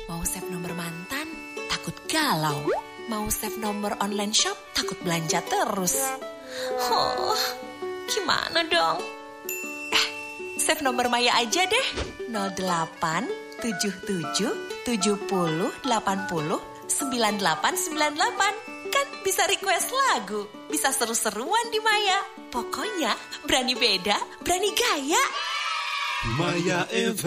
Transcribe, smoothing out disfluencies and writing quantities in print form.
Mau save nomor mantan, takut galau. Mau save nomor online shop, takut belanja terus. Oh, gimana dong? Save nomor Maya aja deh. 08 77 70 80 9898. Kan bisa request lagu, bisa seru-seruan di Maya. Pokoknya berani beda, berani gaya. Maya FM.